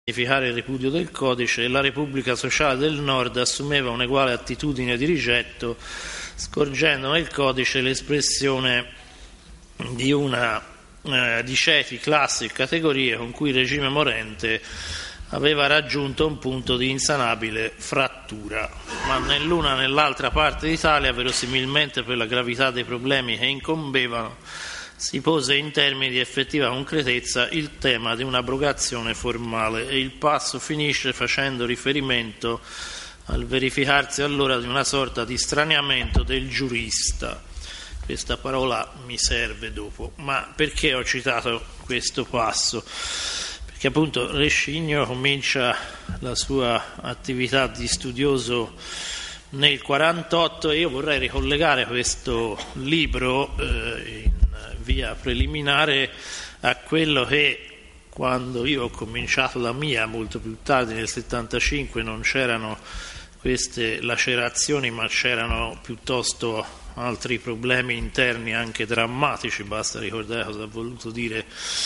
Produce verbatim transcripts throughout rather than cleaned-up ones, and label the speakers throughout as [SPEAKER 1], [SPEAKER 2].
[SPEAKER 1] significare il ripudio del codice, e la Repubblica Sociale del Nord assumeva un'eguale attitudine di rigetto, scorgendo nel codice l'espressione di una eh, di ceti, classi e categorie con cui il regime morente aveva raggiunto un punto di insanabile frattura. Ma né l'una né l'altra parte d'Italia, verosimilmente per la gravità dei problemi che incombevano, si pose in termini di effettiva concretezza il tema di un'abrogazione formale, e il passo finisce facendo riferimento al verificarsi allora di una sorta di straniamento del giurista. Questa parola mi serve dopo. Ma perché ho citato questo passo? Perché appunto Rescigno comincia la sua attività di studioso nel quarantotto, e io vorrei ricollegare questo libro eh, in via preliminare a quello che, quando io ho cominciato la mia, molto più tardi nel settantacinque, non c'erano queste lacerazioni, ma c'erano piuttosto altri problemi interni anche drammatici. Basta ricordare cosa ha voluto dire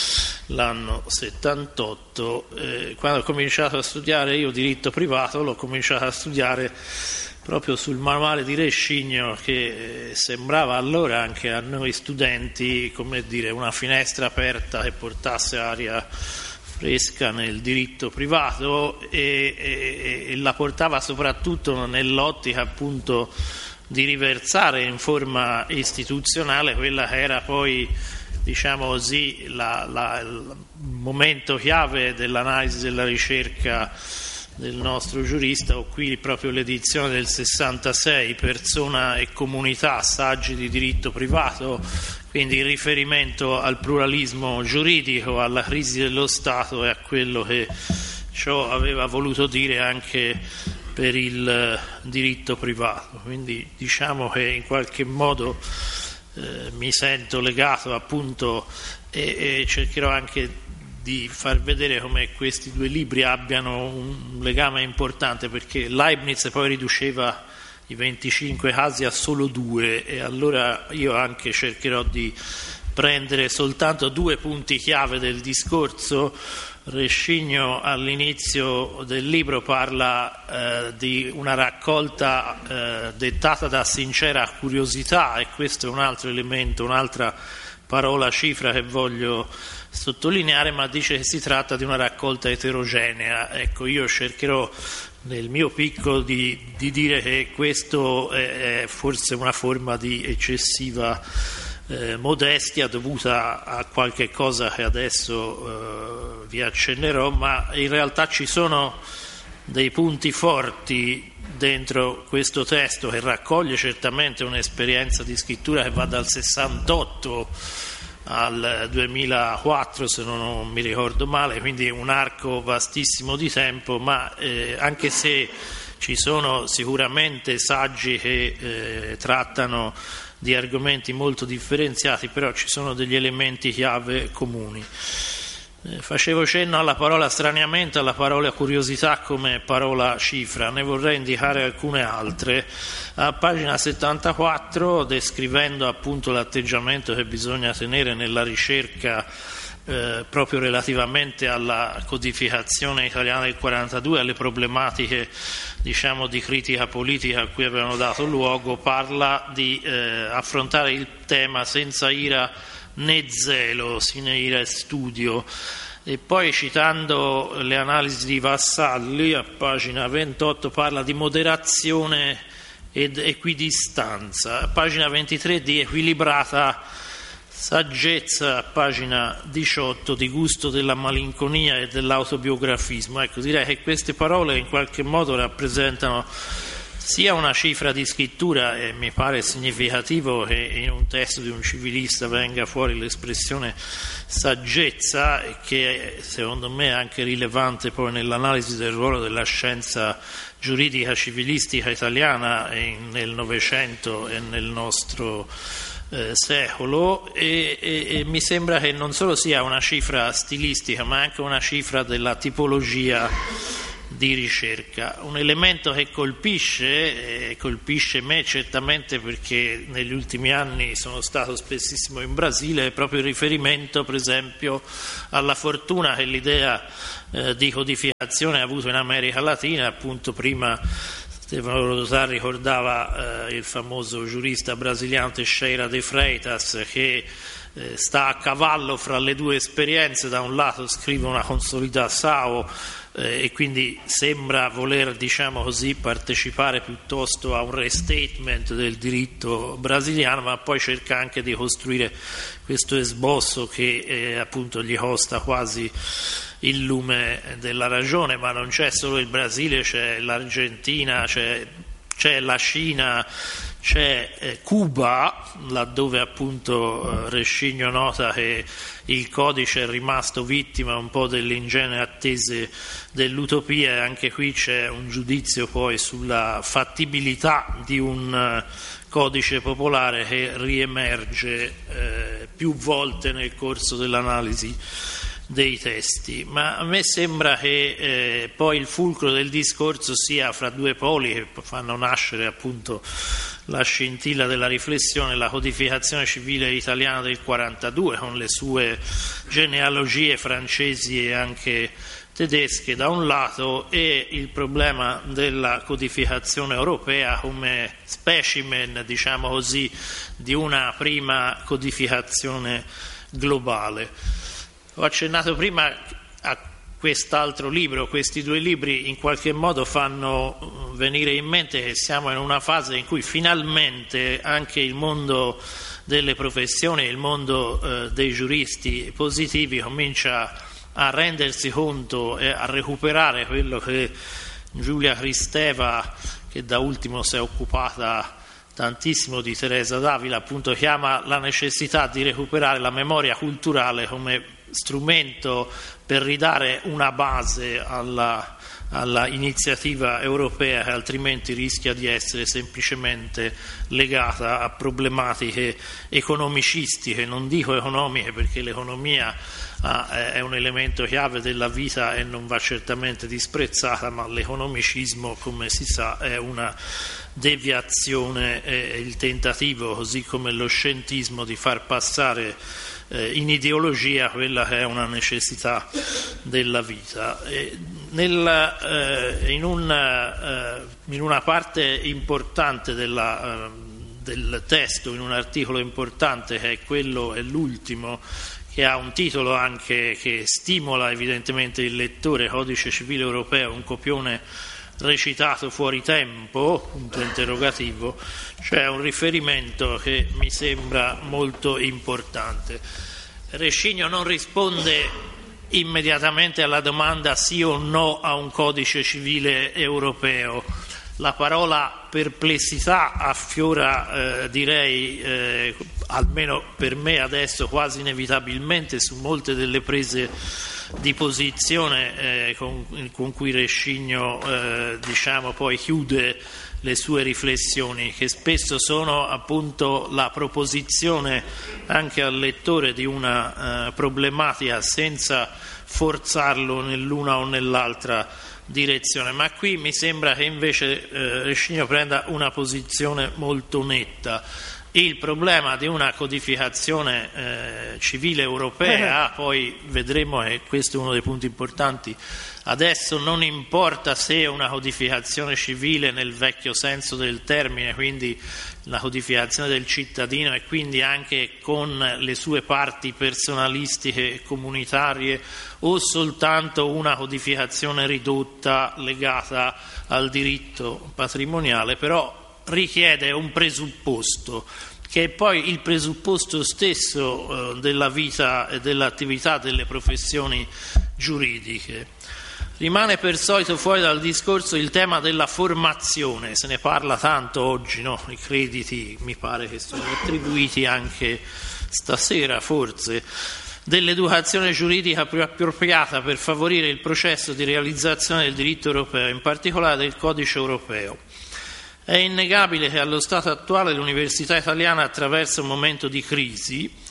[SPEAKER 1] l'anno settantotto. Eh, quando ho cominciato a studiare io diritto privato, l'ho cominciato a studiare proprio sul manuale di Rescigno, che eh, sembrava allora anche a noi studenti, come dire, una finestra aperta che portasse aria fresca nel diritto privato, e, e, e la portava soprattutto nell'ottica appunto di riversare in forma istituzionale quella che era poi, diciamo così, la, la, il momento chiave dell'analisi della ricerca del nostro giurista. Ho qui proprio l'edizione del sessantasei, Persona e comunità, saggi di diritto privato, quindi il riferimento al pluralismo giuridico, alla crisi dello Stato e a quello che ciò aveva voluto dire anche per il diritto privato. Quindi diciamo che in qualche modo eh, mi sento legato appunto, e, e cercherò anche di far vedere come questi due libri abbiano un legame importante, perché Leibniz poi riduceva i venticinque casi a solo due, e allora io anche cercherò di prendere soltanto due punti chiave del discorso. Rescigno all'inizio del libro parla eh, di una raccolta eh, dettata da sincera curiosità, e questo è un altro elemento, un'altra parola cifra che voglio sottolineare, ma dice che si tratta di una raccolta eterogenea. Ecco, io cercherò nel mio piccolo di, di dire che questo è, è forse una forma di eccessiva eh, modestia dovuta a qualche cosa che adesso eh, vi accennerò, ma in realtà ci sono dei punti forti dentro questo testo, che raccoglie certamente un'esperienza di scrittura che va dal sessantotto al duemilaquattro, se non mi ricordo male, quindi un arco vastissimo di tempo, ma eh, anche se ci sono sicuramente saggi che eh, trattano di argomenti molto differenziati, però ci sono degli elementi chiave comuni. Eh, facevo cenno alla parola straniamento, alla parola curiosità come parola cifra, ne vorrei indicare alcune altre. A pagina settantaquattro, descrivendo appunto l'atteggiamento che bisogna tenere nella ricerca eh, proprio relativamente alla codificazione italiana del quarantadue, alle problematiche, diciamo, di critica politica a cui avevano dato luogo, parla di eh, affrontare il tema senza ira né zelo, sine ira e studio. E poi, citando le analisi di Vassalli, a pagina ventotto parla di moderazione ed equidistanza, a pagina ventitré di equilibrata saggezza, a pagina diciotto di gusto della malinconia e dell'autobiografismo. Ecco, direi che queste parole in qualche modo rappresentano sia una cifra di scrittura, e mi pare significativo che in un testo di un civilista venga fuori l'espressione saggezza, e che secondo me è anche rilevante poi nell'analisi del ruolo della scienza giuridica civilistica italiana nel Novecento e nel nostro eh, secolo, e, e, e mi sembra che non solo sia una cifra stilistica, ma anche una cifra della tipologia di ricerca. Un elemento che colpisce, eh, colpisce me certamente perché negli ultimi anni sono stato spessissimo in Brasile, è proprio il riferimento per esempio alla fortuna che l'idea eh, di codificazione ha avuto in America Latina. Appunto prima Stefano Rodotà ricordava eh, il famoso giurista brasiliano Teixeira de Freitas, che eh, sta a cavallo fra le due esperienze. Da un lato scrive una consolidação eh, e quindi sembra voler, diciamo così, partecipare piuttosto a un restatement del diritto brasiliano, ma poi cerca anche di costruire questo esbosso che eh, appunto gli costa quasi il lume della ragione. Ma non c'è solo il Brasile, c'è l'Argentina, c'è, c'è la Cina, c'è eh, Cuba, laddove appunto eh, Rescigno nota che il codice è rimasto vittima un po' delle ingenue attese dell'utopia, e anche qui c'è un giudizio poi sulla fattibilità di un eh, codice popolare che riemerge eh, più volte nel corso dell'analisi dei testi. Ma a me sembra che eh, poi il fulcro del discorso sia fra due poli che fanno nascere appunto la scintilla della riflessione: la codificazione civile italiana del quarantadue con le sue genealogie francesi e anche tedesche da un lato, e il problema della codificazione europea come specimen, diciamo così, di una prima codificazione globale. Ho accennato prima a quest'altro libro. Questi due libri in qualche modo fanno venire in mente che siamo in una fase in cui finalmente anche il mondo delle professioni, il mondo eh, dei giuristi positivi comincia a rendersi conto e a recuperare quello che Giulia Kristeva, che da ultimo si è occupata tantissimo di Teresa d'Avila, appunto chiama la necessità di recuperare la memoria culturale come strumento per ridare una base alla, alla iniziativa europea, che altrimenti rischia di essere semplicemente legata a problematiche economicistiche. Non dico economiche perché l'economia ah, è un elemento chiave della vita e non va certamente disprezzata, ma l'economicismo, come si sa, è una deviazione, è il tentativo, così come lo scientismo, di far passare eh, in ideologia quella che è una necessità della vita. E nel, eh, in, una, eh, in una parte importante della, eh, del testo, in un articolo importante che è quello, è l'ultimo, che ha un titolo anche che stimola evidentemente il lettore, Codice civile europeo, un copione recitato fuori tempo, punto interrogativo, c'è un riferimento che mi sembra molto importante. Rescigno non risponde immediatamente alla domanda sì o no a un codice civile europeo. La parola perplessità affiora, eh, direi, eh, almeno per me adesso, quasi inevitabilmente su molte delle prese di posizione eh, con, con cui Rescigno eh, diciamo poi chiude le sue riflessioni, che spesso sono appunto la proposizione anche al lettore di una eh, problematica senza forzarlo nell'una o nell'altra direzione. Ma qui mi sembra che invece eh, Rescigno prenda una posizione molto netta. Il problema di una codificazione eh, civile europea, poi vedremo che questo è uno dei punti importanti, adesso non importa se è una codificazione civile nel vecchio senso del termine, quindi la codificazione del cittadino e quindi anche con le sue parti personalistiche e comunitarie, o soltanto una codificazione ridotta legata al diritto patrimoniale, però richiede un presupposto, che è poi il presupposto stesso eh, della vita e dell'attività delle professioni giuridiche. Rimane per solito fuori dal discorso il tema della formazione, se ne parla tanto oggi, no? I crediti mi pare che sono attribuiti anche stasera forse, dell'educazione giuridica più appropriata per favorire il processo di realizzazione del diritto europeo, in particolare del codice europeo. È innegabile che allo stato attuale l'università italiana attraversa un momento di crisi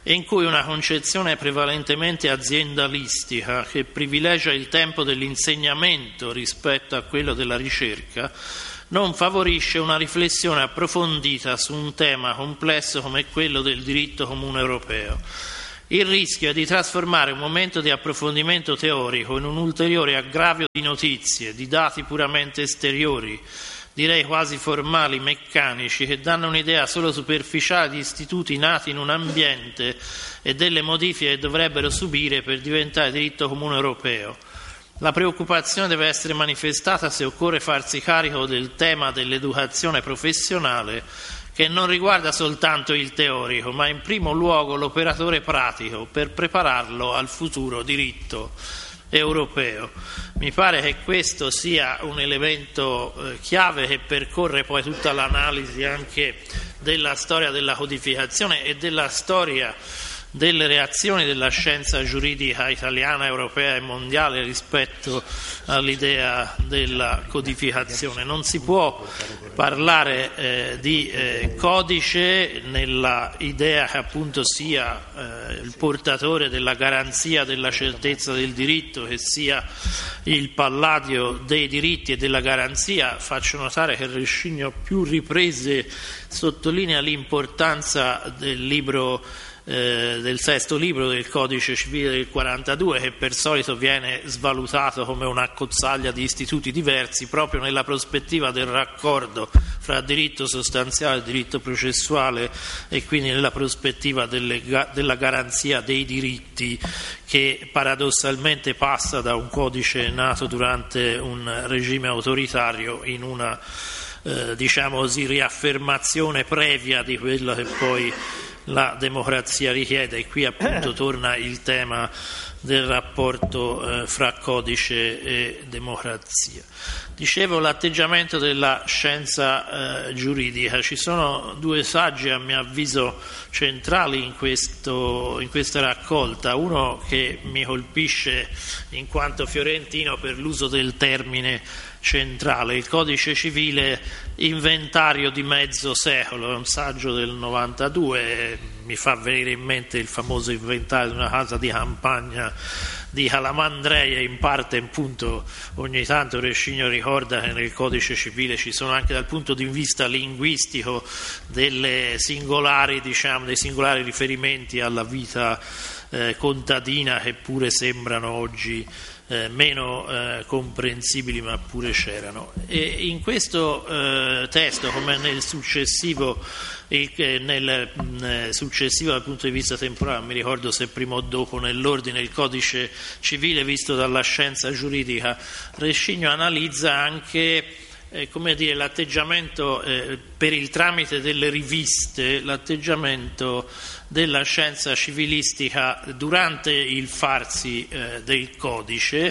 [SPEAKER 1] e in cui una concezione prevalentemente aziendalistica, che privilegia il tempo dell'insegnamento rispetto a quello della ricerca, non favorisce una riflessione approfondita su un tema complesso come quello del diritto comune europeo. Il rischio è di trasformare un momento di approfondimento teorico in un ulteriore aggravio di notizie, di dati puramente esteriori, direi quasi formali, meccanici, che danno un'idea solo superficiale di istituti nati in un ambiente e delle modifiche che dovrebbero subire per diventare diritto comune europeo. La preoccupazione deve essere manifestata se occorre farsi carico del tema dell'educazione professionale, che non riguarda soltanto il teorico, ma in primo luogo l'operatore pratico, per prepararlo al futuro diritto europeo. Mi pare che questo sia un elemento eh, chiave che percorre poi tutta l'analisi anche della storia della codificazione e della storia delle reazioni della scienza giuridica italiana, europea e mondiale rispetto all'idea della codificazione. Non si può parlare eh, di eh, codice nella idea che appunto sia eh, il portatore della garanzia della certezza del diritto, che sia il palladio dei diritti e della garanzia. Faccio notare che Rescigno, a più riprese, sottolinea l'importanza del libro Eh, del sesto libro del Codice Civile del quarantadue, che per solito viene svalutato come un'accozzaglia di istituti diversi, proprio nella prospettiva del raccordo fra diritto sostanziale e diritto processuale, e quindi nella prospettiva delle, della garanzia dei diritti, che paradossalmente passa da un codice nato durante un regime autoritario in una eh, diciamo così riaffermazione previa di quello che poi la democrazia richiede. E qui appunto torna il tema del rapporto eh, fra codice e democrazia. Dicevo, l'atteggiamento della scienza eh, giuridica. Ci sono due saggi a mio avviso centrali in, questo, in questa raccolta. Uno che mi colpisce in quanto fiorentino per l'uso del termine centrale, il Codice Civile inventario di mezzo secolo, è un saggio del novantadue, mi fa venire in mente il famoso inventario di una casa di campagna di Calamandrei, e in parte appunto ogni tanto Rescigno ricorda che nel Codice Civile ci sono anche dal punto di vista linguistico delle singolari, diciamo, dei singolari riferimenti alla vita eh, contadina, che pure sembrano oggi Eh, meno eh, comprensibili, ma pure c'erano. E in questo eh, testo, come nel successivo, il, eh, nel mh, successivo dal punto di vista temporale, non mi ricordo se prima o dopo nell'ordine, il Codice Civile visto dalla scienza giuridica, Rescigno analizza anche Eh, come dire, l'atteggiamento eh, per il tramite delle riviste, l'atteggiamento della scienza civilistica durante il farsi eh, del codice,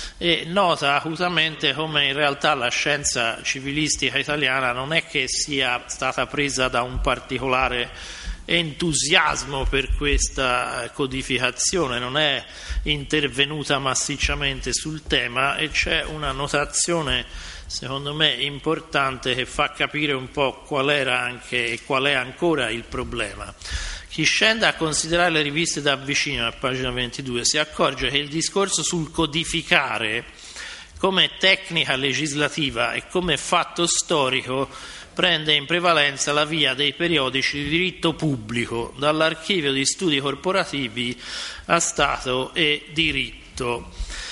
[SPEAKER 1] e nota acutamente come in realtà la scienza civilistica italiana non è che sia stata presa da un particolare entusiasmo per questa codificazione, non è intervenuta massicciamente sul tema, e c'è una notazione secondo me importante che fa capire un po' qual era anche e qual è ancora il problema. Chi scende a considerare le riviste da vicino, a pagina ventidue, si accorge che il discorso sul codificare come tecnica legislativa e come fatto storico prende in prevalenza la via dei periodici di diritto pubblico, dall'archivio di studi corporativi a Stato e diritto.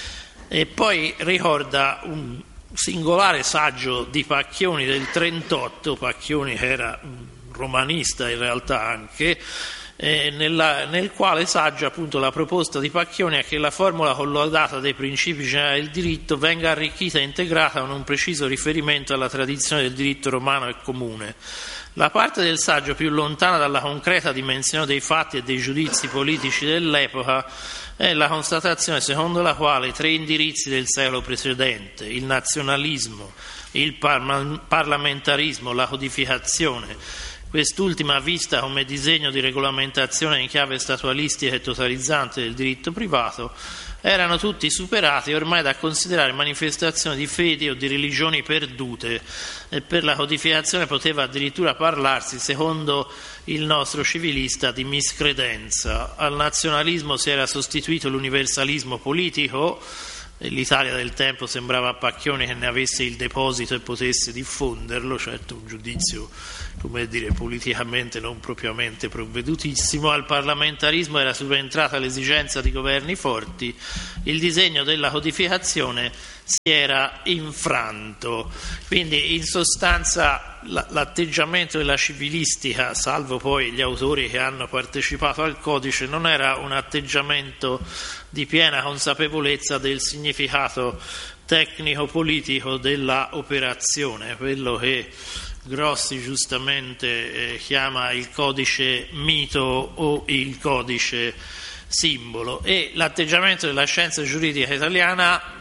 [SPEAKER 1] E poi ricorda un singolare saggio di Pacchioni del trentotto, Pacchioni che era romanista in realtà anche, eh, nella, nel quale saggia appunto la proposta di Pacchioni è che la formula collodata dei principi generali del diritto venga arricchita e integrata con un preciso riferimento alla tradizione del diritto romano e comune. La parte del saggio più lontana dalla concreta dimensione dei fatti e dei giudizi politici dell'epoca è la constatazione secondo la quale i tre indirizzi del secolo precedente, il nazionalismo, il par- parlamentarismo, la codificazione, quest'ultima vista come disegno di regolamentazione in chiave statualistica e totalizzante del diritto privato, erano tutti superati ormai da considerare manifestazioni di fedi o di religioni perdute, e per la codificazione poteva addirittura parlarsi, secondo il nostro civilista di miscredenza. Al nazionalismo si era sostituito l'universalismo politico. L'Italia del tempo sembrava a Pacchioni che ne avesse il deposito e potesse diffonderlo, certo un giudizio, come dire, politicamente non propriamente provvedutissimo. Al parlamentarismo era subentrata l'esigenza di governi forti, il disegno della codificazione si era infranto. Quindi in sostanza l'atteggiamento della civilistica, salvo poi gli autori che hanno partecipato al codice, non era un atteggiamento di piena consapevolezza del significato tecnico-politico della operazione, quello che Grossi giustamente eh, chiama il codice mito o il codice simbolo. E l'atteggiamento della scienza giuridica italiana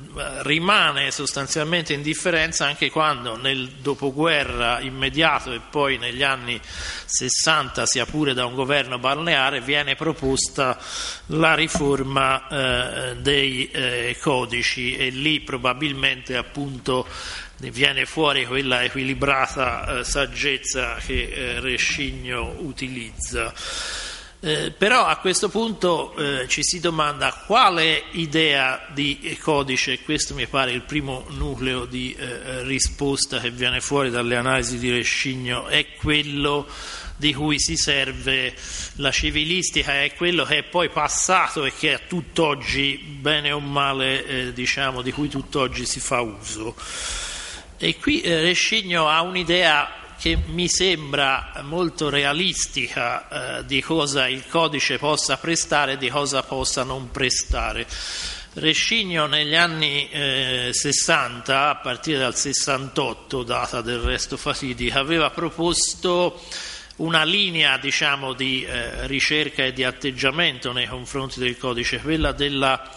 [SPEAKER 1] rimane sostanzialmente in differenza anche quando nel dopoguerra immediato e poi negli anni sessanta, sia pure da un governo balneare, viene proposta la riforma eh, dei eh, codici, e lì probabilmente appunto viene fuori quella equilibrata eh, saggezza che eh, Rescigno utilizza. Eh, però a questo punto eh, ci si domanda quale idea di codice, e questo mi pare il primo nucleo di eh, risposta che viene fuori dalle analisi di Rescigno, è quello di cui si serve la civilistica, è quello che è poi passato e che a tutt'oggi, bene o male, eh, diciamo, di cui tutt'oggi si fa uso. E qui eh, Rescigno ha un'idea che mi sembra molto realistica eh, di cosa il codice possa prestare e di cosa possa non prestare. Rescigno negli anni eh, sessanta, a partire dal sessantotto, data del resto fatidica, aveva proposto una linea, diciamo, di eh, ricerca e di atteggiamento nei confronti del codice, quella della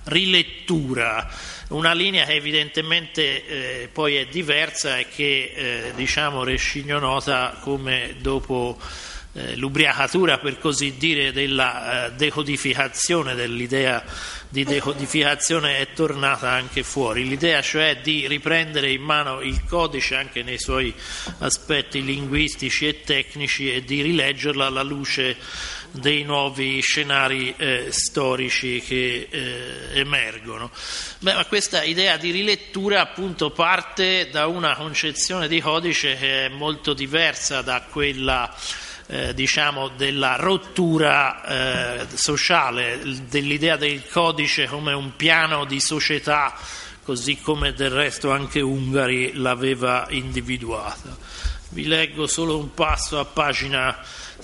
[SPEAKER 1] rilettura, una linea che evidentemente eh, poi è diversa e che eh, diciamo Rescigno nota come dopo eh, l'ubriacatura, per così dire, della eh, decodificazione, dell'idea di decodificazione è tornata anche fuori, l'idea cioè di riprendere in mano il codice anche nei suoi aspetti linguistici e tecnici e di rileggerlo alla luce dei nuovi scenari eh, storici che eh, emergono. Beh, ma questa idea di rilettura appunto parte da una concezione di codice che è molto diversa da quella eh, diciamo della rottura eh, sociale, dell'idea del codice come un piano di società, così come del resto anche Ungari l'aveva individuata. Vi leggo solo un passo a pagina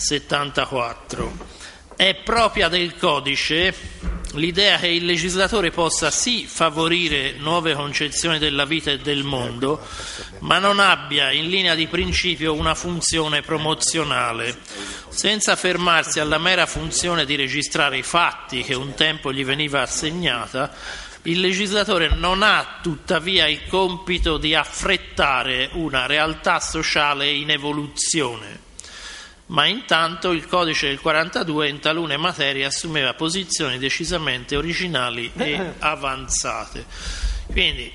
[SPEAKER 1] settantaquattro. È propria del codice l'idea che il legislatore possa sì favorire nuove concezioni della vita e del mondo, ma non abbia in linea di principio una funzione promozionale, senza fermarsi alla mera funzione di registrare i fatti che un tempo gli veniva assegnata. Il legislatore non ha tuttavia il compito di affrettare una realtà sociale in evoluzione, ma intanto il codice del quarantadue in talune materie assumeva posizioni decisamente originali e avanzate. Quindi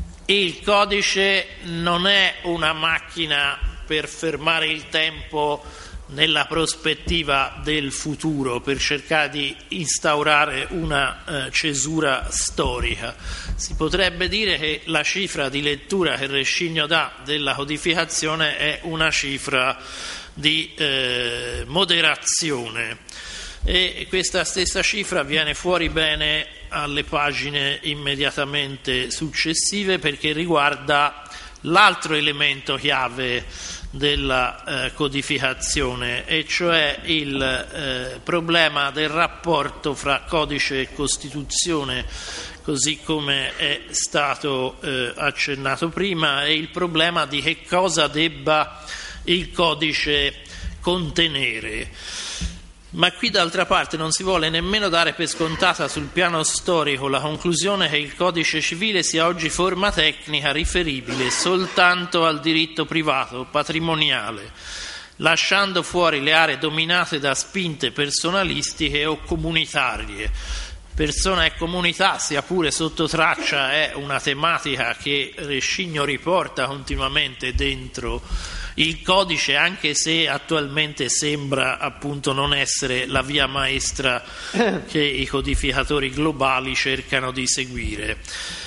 [SPEAKER 1] il codice non è una macchina per fermare il tempo nella prospettiva del futuro, per cercare di instaurare una eh, cesura storica. Si potrebbe dire che la cifra di lettura che Rescigno dà della codificazione è una cifra di eh, moderazione, e questa stessa cifra viene fuori bene alle pagine immediatamente successive, perché riguarda l'altro elemento chiave della eh, codificazione, e cioè il eh, problema del rapporto fra codice e Costituzione, così come è stato eh, accennato prima, e il problema di che cosa debba il codice contenere. Ma qui d'altra parte non si vuole nemmeno dare per scontata sul piano storico la conclusione che il codice civile sia oggi forma tecnica riferibile soltanto al diritto privato, patrimoniale, lasciando fuori le aree dominate da spinte personalistiche o comunitarie. Persona e comunità, sia pure sotto traccia, è una tematica che Rescigno riporta continuamente dentro il codice, anche se attualmente sembra appunto non essere la via maestra che i codificatori globali cercano di seguire,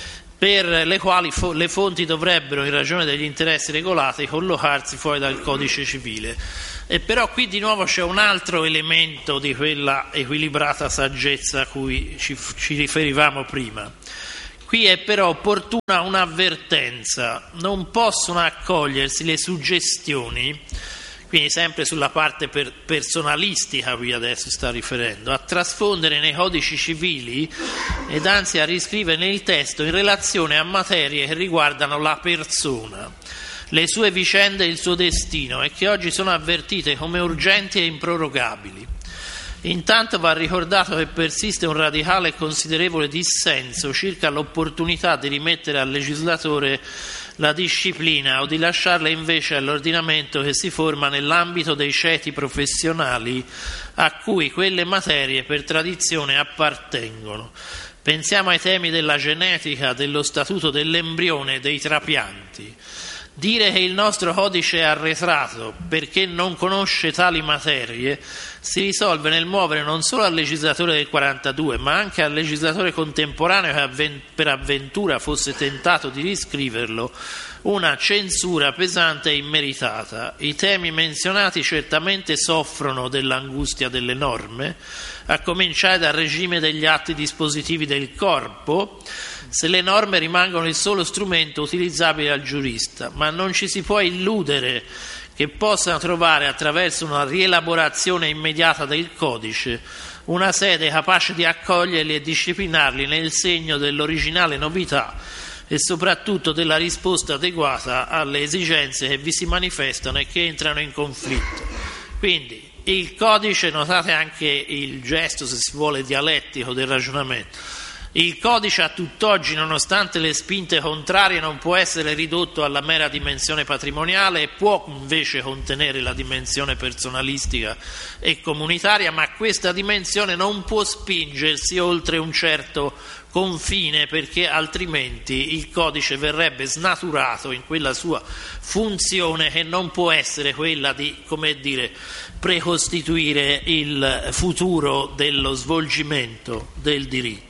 [SPEAKER 1] per le quali fo- le fonti dovrebbero, in ragione degli interessi regolati, collocarsi fuori dal codice civile. E però qui di nuovo c'è un altro elemento di quella equilibrata saggezza a cui ci, ci riferivamo prima. Qui è però opportuna un'avvertenza: non possono accogliersi le suggestioni, quindi sempre sulla parte per personalistica qui adesso sta riferendo, a trasfondere nei codici civili ed anzi a riscrivere il testo in relazione a materie che riguardano la persona, le sue vicende e il suo destino, e che oggi sono avvertite come urgenti e improrogabili. Intanto va ricordato che persiste un radicale e considerevole dissenso circa l'opportunità di rimettere al legislatore la disciplina o di lasciarla invece all'ordinamento che si forma nell'ambito dei ceti professionali a cui quelle materie per tradizione appartengono. Pensiamo ai temi della genetica, dello statuto dell'embrione e dei trapianti. Dire che il nostro codice è arretrato perché non conosce tali materie si risolve nel muovere non solo al legislatore del quarantadue, ma anche al legislatore contemporaneo che per avventura fosse tentato di riscriverlo, una censura pesante e immeritata. I temi menzionati certamente soffrono dell'angustia delle norme, a cominciare dal regime degli atti dispositivi del corpo, se le norme rimangono il solo strumento utilizzabile dal giurista, ma non ci si può illudere che possano trovare, attraverso una rielaborazione immediata del codice, una sede capace di accoglierli e disciplinarli nel segno dell'originale novità e soprattutto della risposta adeguata alle esigenze che vi si manifestano e che entrano in conflitto. Quindi il codice, notate anche il gesto, se si vuole, dialettico del ragionamento. Il codice a tutt'oggi, nonostante le spinte contrarie, non può essere ridotto alla mera dimensione patrimoniale e può invece contenere la dimensione personalistica e comunitaria, ma questa dimensione non può spingersi oltre un certo confine, perché altrimenti il codice verrebbe snaturato in quella sua funzione che non può essere quella di, come dire, precostituire il futuro dello svolgimento del diritto.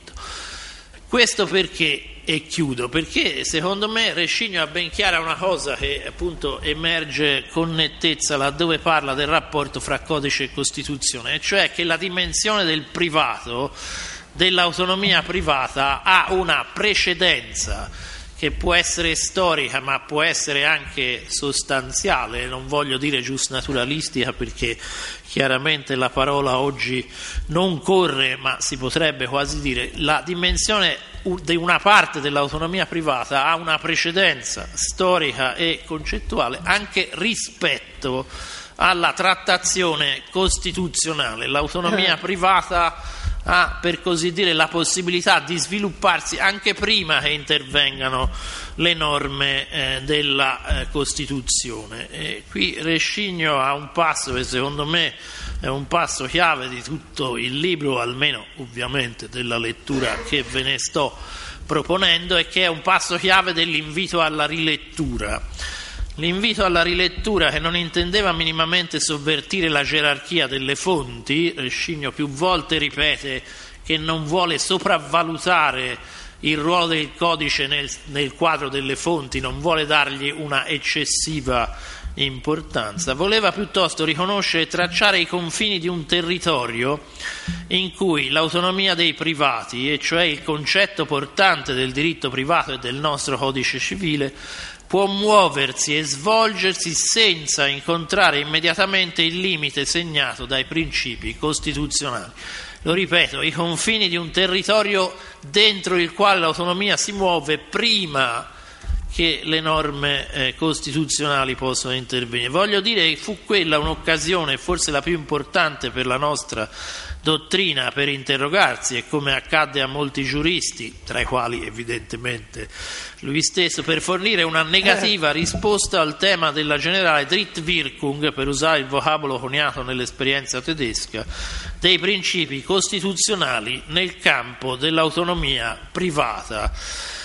[SPEAKER 1] Questo perché, e chiudo, perché secondo me Rescigno ha ben chiara una cosa che appunto emerge con nettezza laddove parla del rapporto fra codice e Costituzione, e cioè che la dimensione del privato, dell'autonomia privata, ha una precedenza che può essere storica ma può essere anche sostanziale, non voglio dire giusnaturalistica perché chiaramente la parola oggi non corre, ma si potrebbe quasi dire la dimensione di una parte dell'autonomia privata ha una precedenza storica e concettuale anche rispetto alla trattazione costituzionale. L'autonomia privata ha, per così dire, la possibilità di svilupparsi anche prima che intervengano le norme eh, della eh, Costituzione. E qui Rescigno ha un passo che secondo me è un passo chiave di tutto il libro, almeno ovviamente della lettura che ve ne sto proponendo, e che è un passo chiave dell'invito alla rilettura. L'invito alla rilettura, che non intendeva minimamente sovvertire la gerarchia delle fonti. Rescigno più volte ripete che non vuole sopravvalutare il ruolo del codice nel, nel quadro delle fonti, non vuole dargli una eccessiva importanza, voleva piuttosto riconoscere e tracciare i confini di un territorio in cui l'autonomia dei privati, e cioè il concetto portante del diritto privato e del nostro codice civile, può muoversi e svolgersi senza incontrare immediatamente il limite segnato dai principi costituzionali. Lo ripeto, i confini di un territorio dentro il quale l'autonomia si muove prima che le norme eh, costituzionali possano intervenire. Voglio dire che fu quella un'occasione, forse la più importante per la nostra dottrina, per interrogarsi, e come accadde a molti giuristi, tra i quali evidentemente lui stesso, per fornire una negativa risposta al tema della generale Drittwirkung, per usare il vocabolo coniato nell'esperienza tedesca, dei principi costituzionali nel campo dell'autonomia privata.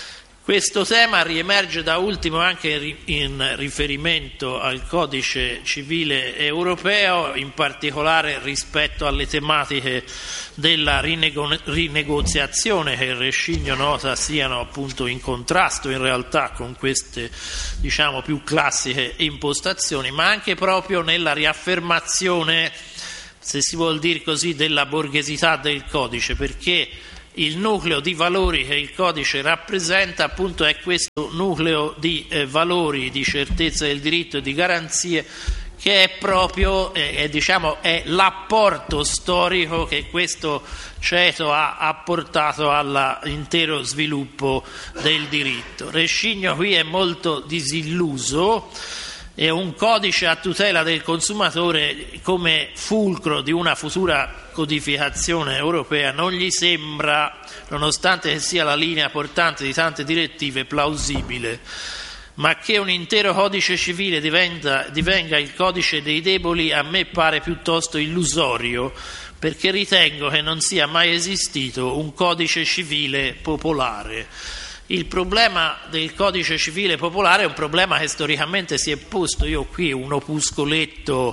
[SPEAKER 1] Questo tema riemerge da ultimo anche in riferimento al codice civile europeo, in particolare rispetto alle tematiche della rinego- rinegoziazione, che il Rescigno nota siano appunto in contrasto in realtà con queste, diciamo, più classiche impostazioni, ma anche proprio nella riaffermazione, se si vuol dire così, della borghesità del codice, perché il nucleo di valori che il codice rappresenta appunto è questo nucleo di eh, valori, di certezza del diritto e di garanzie, che è proprio eh, è, diciamo, è l'apporto storico che questo ceto ha apportato all'intero sviluppo del diritto. Rescigno qui è molto disilluso. È un codice a tutela del consumatore come fulcro di una futura codificazione europea non gli sembra, nonostante sia la linea portante di tante direttive, plausibile. Ma che un intero codice civile diventa, divenga il codice dei deboli a me pare piuttosto illusorio, perché ritengo che non sia mai esistito un codice civile popolare. Il problema del codice civile popolare è un problema che storicamente si è posto. Io qui un opuscoletto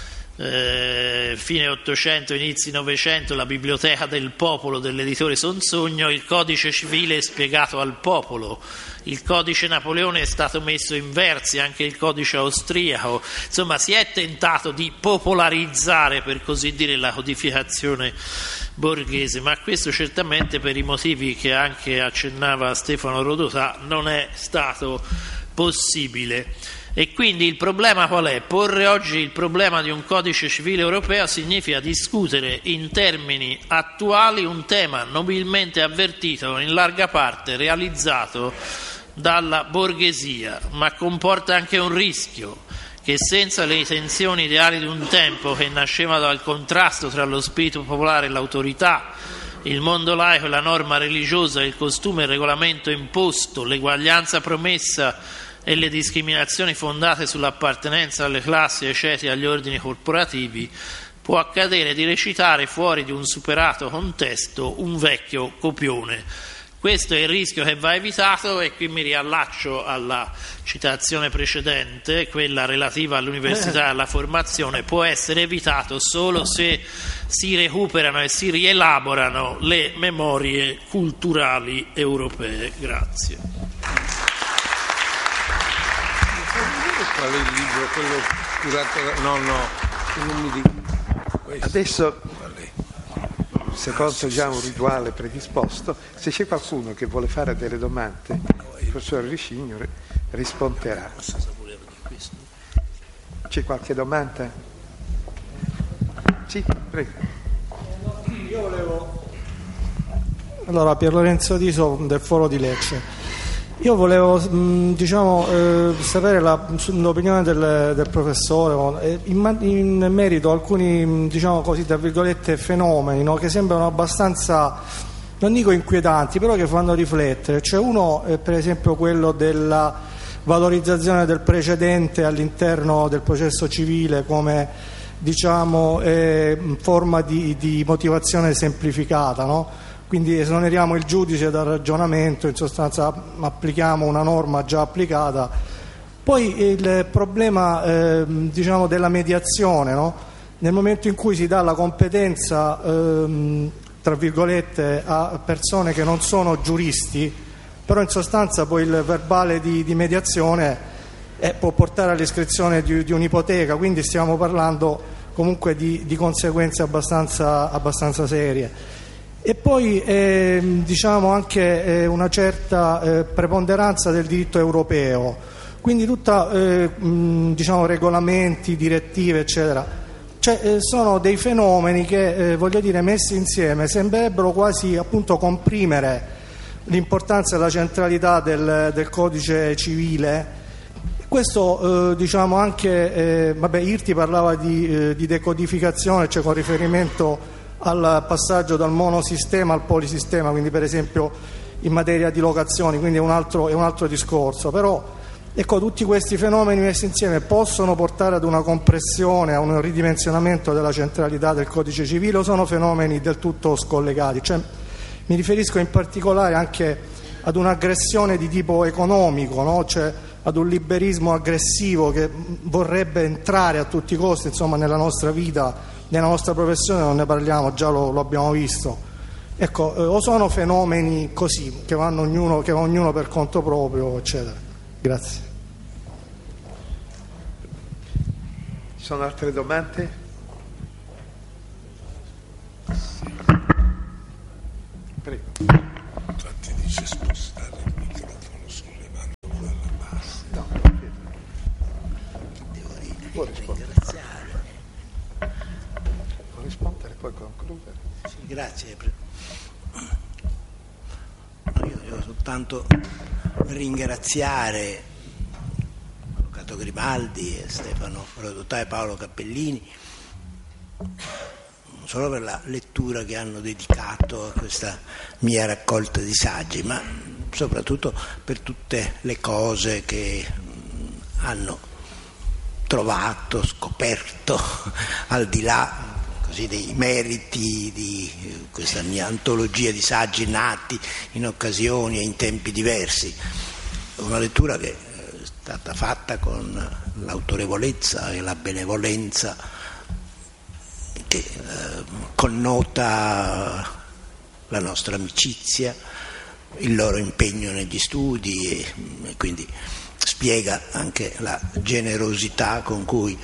[SPEAKER 1] eh, fine Ottocento, inizi Novecento, la Biblioteca del Popolo dell'editore Sonsogno, il codice civile spiegato al popolo. Il codice Napoleone è stato messo in versi, anche il codice austriaco. Insomma, si è tentato di popolarizzare, per così dire, la codificazione borghese, ma questo certamente, per i motivi che anche accennava Stefano Rodotà, non è stato possibile. E quindi il problema qual è? Porre oggi il problema di un codice civile europeo significa discutere in termini attuali un tema nobilmente avvertito, in larga parte realizzato dalla borghesia, ma comporta anche un rischio, che senza le tensioni ideali di un tempo che nascevano dal contrasto tra lo spirito popolare e l'autorità, il mondo laico e la norma religiosa, il costume e il regolamento imposto, l'eguaglianza promessa e le discriminazioni fondate sull'appartenenza alle classi, ai ceti e agli ordini corporativi, può accadere di recitare fuori di un superato contesto un vecchio copione. Questo è il rischio che va evitato, e qui mi riallaccio alla citazione precedente, quella relativa all'università e alla formazione. Può essere evitato solo se si recuperano e si rielaborano le memorie culturali europee. Grazie.
[SPEAKER 2] Qual è il libro, quello curato? No, no, non mi dico.
[SPEAKER 3] Adesso, secondo già un rituale predisposto, se c'è qualcuno che vuole fare delle domande, il professor Rescigno risponderà. C'è qualche domanda? Sì, prego.
[SPEAKER 4] Io volevo... Allora, Pier Lorenzo Diso del Foro di Lecce. Io volevo diciamo, eh, sapere la, l'opinione del, del professore in, in merito a alcuni, diciamo così, tra virgolette, fenomeni, no, che sembrano abbastanza, non dico inquietanti, però che fanno riflettere. Cioè uno è per esempio quello della valorizzazione del precedente all'interno del processo civile come, diciamo, eh, forma di, di motivazione semplificata, no? Quindi esoneriamo il giudice dal ragionamento, in sostanza applichiamo una norma già applicata. Poi il problema eh, diciamo della mediazione, no? Nel momento in cui si dà la competenza ehm, tra virgolette a persone che non sono giuristi, però in sostanza poi il verbale di, di mediazione eh, può portare all'iscrizione di, di un'ipoteca, quindi stiamo parlando comunque di, di conseguenze abbastanza, abbastanza serie. E poi eh, diciamo anche eh, una certa eh, preponderanza del diritto europeo, quindi tutta eh, mh, diciamo regolamenti, direttive eccetera, cioè eh, sono dei fenomeni che eh, voglio dire messi insieme sembrerebbero quasi appunto comprimere l'importanza e la centralità del, del codice civile. Questo eh, diciamo anche eh, vabbè, Irti parlava di, eh, di decodificazione, cioè con riferimento al passaggio dal monosistema al polisistema, quindi per esempio in materia di locazioni, quindi è un altro, è un altro discorso. Però ecco, tutti questi fenomeni messi insieme possono portare ad una compressione, a un ridimensionamento della centralità del codice civile, o sono fenomeni del tutto scollegati? Cioè, mi riferisco in particolare anche ad un'aggressione di tipo economico, no? Cioè ad un liberismo aggressivo che vorrebbe entrare a tutti i costi, insomma, nella nostra vita, nella nostra professione. Non ne parliamo, già lo, lo abbiamo visto. Ecco, eh, o sono fenomeni così che vanno ognuno, che va ognuno per conto proprio, eccetera. Grazie.
[SPEAKER 3] Ci sono altre domande? Prego.
[SPEAKER 2] Infatti dice spostare il microfono sollevandolo dalla base.
[SPEAKER 3] No,
[SPEAKER 5] Devo
[SPEAKER 3] può rispondere.
[SPEAKER 5] ringraziare.
[SPEAKER 3] Può rispondere, poi concludere.
[SPEAKER 5] Sì, grazie. Io devo soltanto ringraziare l'avvocato Grimaldi e Stefano Rodotà e Paolo Cappellini non solo per la lettura che hanno dedicato a questa mia raccolta di saggi, ma soprattutto per tutte le cose che hanno trovato, scoperto, al di là così dei meriti di questa mia antologia di saggi nati in occasioni e in tempi diversi. Una lettura che è stata fatta con l'autorevolezza e la benevolenza che eh, connota la nostra amicizia, il loro impegno negli studi e, e quindi spiega anche la generosità con cui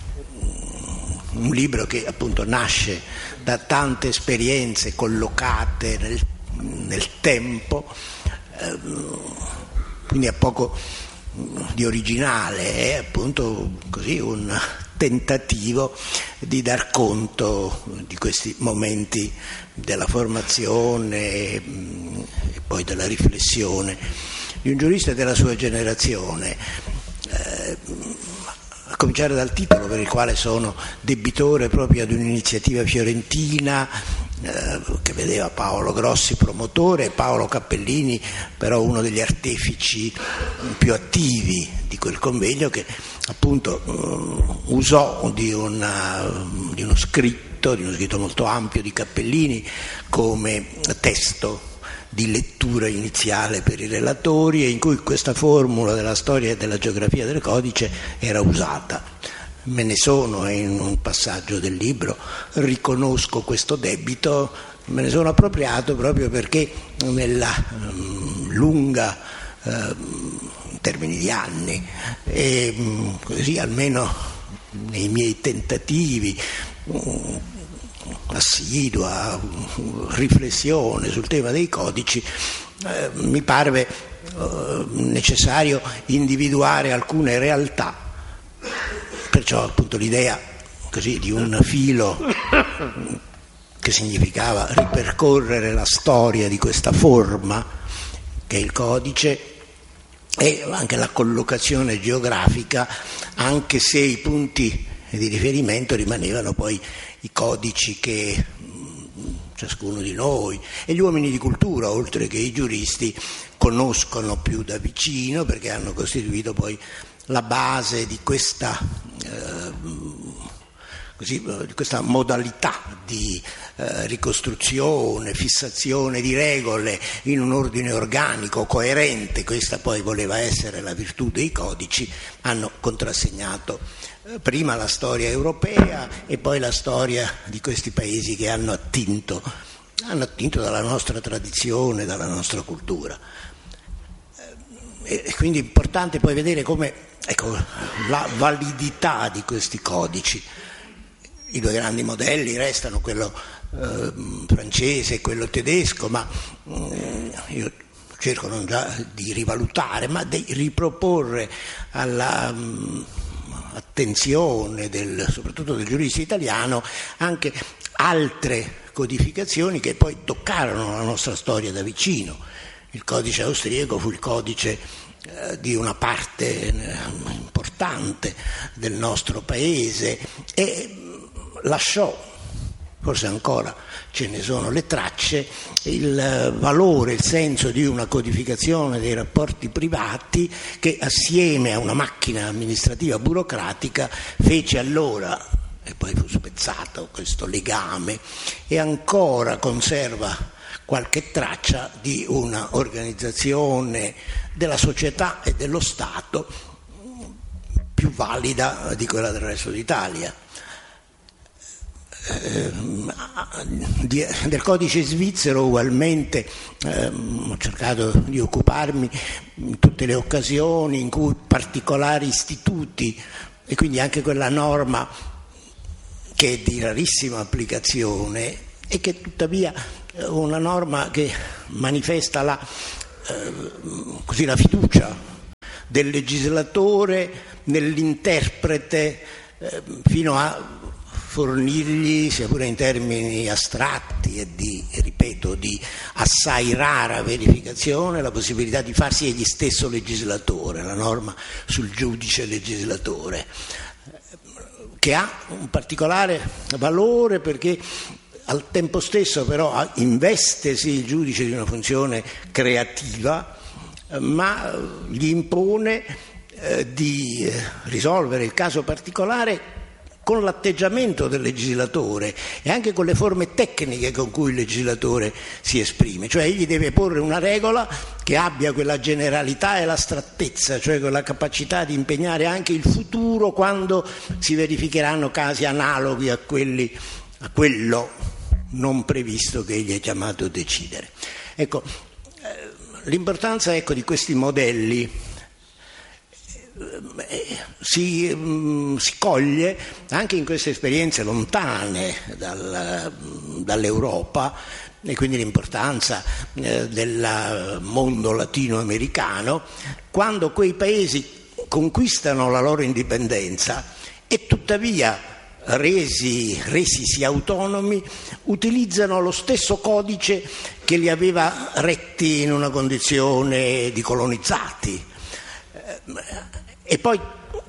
[SPEAKER 5] un libro che appunto nasce da tante esperienze collocate nel, nel tempo, eh, quindi ha poco di originale, è appunto così un tentativo di dar conto di questi momenti della formazione e poi della riflessione di un giurista della sua generazione, eh, a cominciare dal titolo, per il quale sono debitore proprio ad un'iniziativa fiorentina eh, che vedeva Paolo Grossi promotore e Paolo Cappellini però uno degli artefici più attivi di quel convegno, che appunto uh, usò di, una, di uno scritto, di uno scritto molto ampio di Cappellini come testo di lettura iniziale per i relatori, e in cui questa formula della storia e della geografia del codice era usata. Me ne sono, e in un passaggio del libro riconosco questo debito, me ne sono appropriato proprio perché nella um, lunga uh, in termini di anni e um, così almeno nei miei tentativi um, assidua riflessione sul tema dei codici, eh, mi parve eh, necessario individuare alcune realtà, perciò appunto l'idea così di un filo che significava ripercorrere la storia di questa forma che è il codice e anche la collocazione geografica, anche se i punti di riferimento rimanevano poi i codici che ciascuno di noi e gli uomini di cultura, oltre che i giuristi, conoscono più da vicino, perché hanno costituito poi la base di questa, eh, così, di questa modalità di eh, ricostruzione, fissazione di regole in un ordine organico, coerente. Questa poi voleva essere la virtù dei codici, hanno contrassegnato prima la storia europea e poi la storia di questi paesi che hanno attinto, hanno attinto dalla nostra tradizione, dalla nostra cultura. E quindi è importante poi vedere come, ecco, la validità di questi codici. I due grandi modelli restano quello eh, francese e quello tedesco, ma eh, io cerco non già di rivalutare, ma di riproporre alla mh, attenzione del, soprattutto del giurista italiano anche altre codificazioni che poi toccarono la nostra storia da vicino. Il codice austriaco fu il codice eh, di una parte eh, importante del nostro paese e lasciò, forse ancora ce ne sono le tracce, il valore, il senso di una codificazione dei rapporti privati che assieme a una macchina amministrativa burocratica fece allora, e poi fu spezzato questo legame, e ancora conserva qualche traccia di una organizzazione della società e dello Stato più valida di quella del resto d'Italia. Eh, di, del codice svizzero ugualmente eh, ho cercato di occuparmi in tutte le occasioni in cui particolari istituti, e quindi anche quella norma che è di rarissima applicazione e che tuttavia è una norma che manifesta la, eh, così, la fiducia del legislatore nell'interprete eh, fino a fornirgli, sia pure in termini astratti e di, ripeto, di assai rara verificazione, la possibilità di farsi egli stesso legislatore, la norma sul giudice legislatore, che ha un particolare valore perché al tempo stesso però investe sì il giudice di una funzione creativa, ma gli impone eh, di risolvere il caso particolare con l'atteggiamento del legislatore e anche con le forme tecniche con cui il legislatore si esprime, cioè egli deve porre una regola che abbia quella generalità e l'astrattezza, cioè quella capacità di impegnare anche il futuro quando si verificheranno casi analoghi a quelli, a quello non previsto che egli è chiamato a decidere. Ecco, l'importanza ecco, di questi modelli Si, mh, si coglie anche in queste esperienze lontane dal, dall'Europa, e quindi l'importanza eh, del mondo latinoamericano, quando quei paesi conquistano la loro indipendenza e tuttavia resi, resisi autonomi utilizzano lo stesso codice che li aveva retti in una condizione di colonizzati. E poi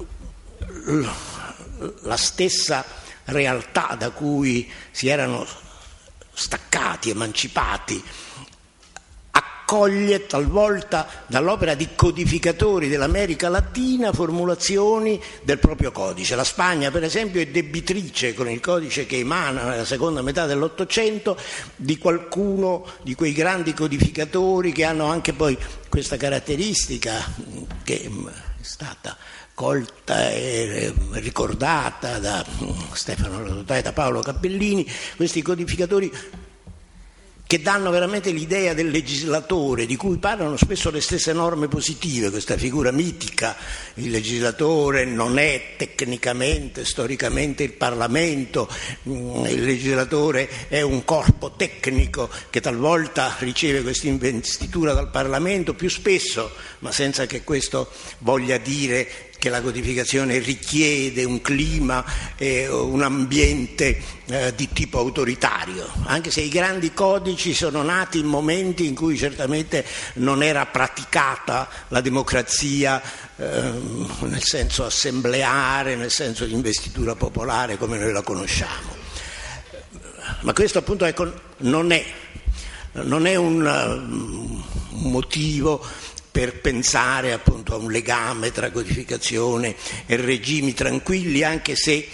[SPEAKER 5] la stessa realtà da cui si erano staccati, emancipati, accoglie talvolta dall'opera di codificatori dell'America Latina formulazioni del proprio codice. La Spagna, per esempio, è debitrice con il codice che emana nella seconda metà dell'Ottocento di qualcuno di quei grandi codificatori che hanno anche poi questa caratteristica che è stata colta e ricordata da Stefano Rodotà e da Paolo Cappellini, questi codificatori che danno veramente l'idea del legislatore, di cui parlano spesso le stesse norme positive, questa figura mitica. Il legislatore non è tecnicamente, storicamente il Parlamento, il legislatore è un corpo tecnico che talvolta riceve questa investitura dal Parlamento, più spesso, ma senza che questo voglia dire che la codificazione richiede un clima e un ambiente eh, di tipo autoritario, anche se i grandi codici sono nati in momenti in cui certamente non era praticata la democrazia eh, nel senso assembleare, nel senso di investitura popolare come noi la conosciamo. Ma questo appunto ecco, non è, non è un, un motivo per pensare appunto a un legame tra codificazione e regimi tranquilli, anche se